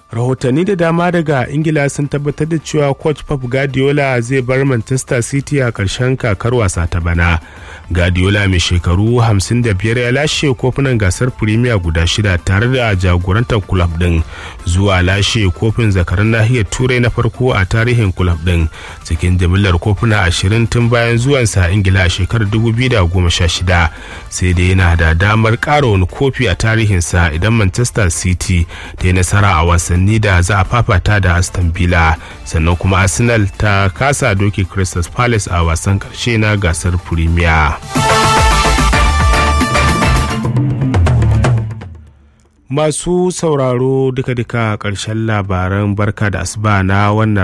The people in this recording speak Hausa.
rahotanni da dama daga ingila sun tabbatar da cewa coach Pep Guardiola zai bar Manchester City a ƙarshen kakar wasa ta bana. Guardiola mai shekaru 55 ya lashe kofunan gasar Premier guda 6 tare da jagorantar club din zuwa lashe kofin zakaran nahiyar Turai na farko a tarihin club din cikin jimillar kofuna 20 tun bayan zuwansa Ingila a shekarar 2016, sai dai yana da damar ƙara wani kofi a tarihinsa idan Manchester City ta yi nasara a wasanni da za a fafata da Aston Villa, sannan kuma Arsenal ta kasa doki Crystal Palace a wasan karshe na gasar Premier. Masu sauraro duka-duka ƙarshen labaran barka da asuba na wannan